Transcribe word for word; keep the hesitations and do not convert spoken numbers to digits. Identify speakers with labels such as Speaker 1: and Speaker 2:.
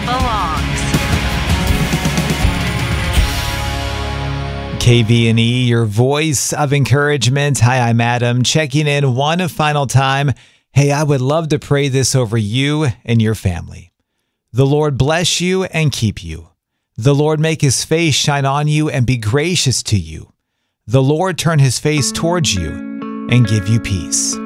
Speaker 1: belongs.
Speaker 2: K V N E, your voice of encouragement. Hi, I'm Adam, checking in one final time. Hey, I would love to pray this over you and your family. The Lord bless you and keep you. The Lord make his face shine on you and be gracious to you. The Lord turn his face towards you and give you peace.